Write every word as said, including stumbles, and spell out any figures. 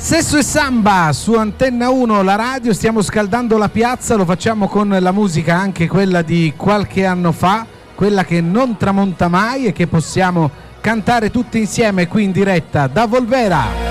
Sesso e Samba su Antenna uno, la radio, stiamo scaldando la piazza, lo facciamo con la musica anche quella di qualche anno fa, quella che non tramonta mai e che possiamo cantare tutti insieme qui in diretta da Volvera.